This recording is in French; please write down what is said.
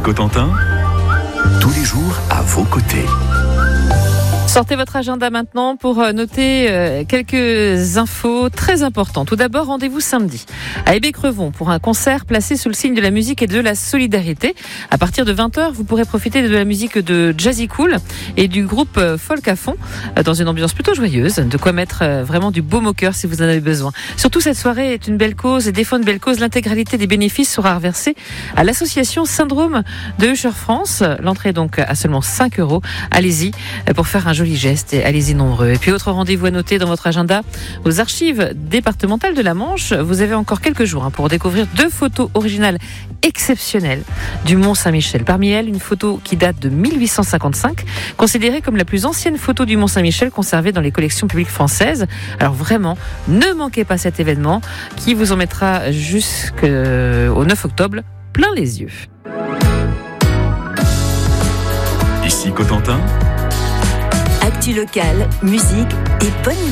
Cotentin, tous les jours à vos côtés. Sortez votre agenda maintenant pour noter quelques infos très importantes. Tout d'abord, rendez-vous samedi à Hébé-Crevon pour un concert placé sous le signe de la musique et de la solidarité. À partir de 20h, vous pourrez profiter de la musique de Jazzy Cool et du groupe Folk à fond dans une ambiance plutôt joyeuse. De quoi mettre vraiment du baume au cœur si vous en avez besoin. Surtout, cette soirée est une belle cause et défend une belle cause. L'intégralité des bénéfices sera reversée à l'association Syndrome de Usher France. L'entrée est donc à seulement 5 €. Allez-y pour faire un joli geste et allez-y nombreux. Et puis autre rendez-vous à noter dans votre agenda, aux archives départementales de la Manche. Vous avez encore quelques jours pour découvrir 2 photos originales exceptionnelles du Mont Saint-Michel. Parmi elles, une photo qui date de 1855, considérée comme la plus ancienne photo du Mont Saint-Michel conservée dans les collections publiques françaises. Alors vraiment, ne manquez pas cet événement qui vous en mettra jusqu'au 9 octobre plein les yeux. Ici Cotentin. Actu locale, musique et bonne